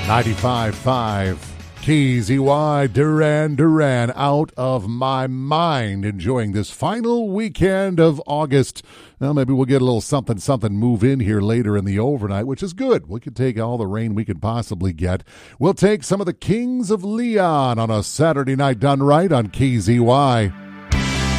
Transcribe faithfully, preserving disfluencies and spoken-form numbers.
ninety-five point five K Z Y, Duran Duran, out of my mind, enjoying this final weekend of August. Now maybe we'll get a little something something move in here later in the overnight, which is good. We could take all the rain we could possibly get. We'll take some of the Kings of Leon on a Saturday night done right on K Z Y.